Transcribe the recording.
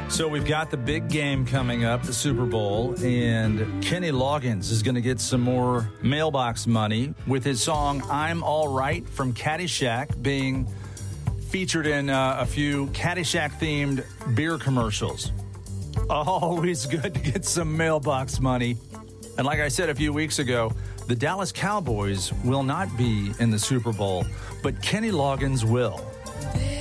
So we've got the big game coming up, the Super Bowl, and Kenny Loggins is going to get some more mailbox money with his song I'm All Right from Caddyshack being featured in a few Caddyshack-themed beer commercials. Always good to get some mailbox money. And like I said a few weeks ago, the Dallas Cowboys will not be in the Super Bowl, but Kenny Loggins will.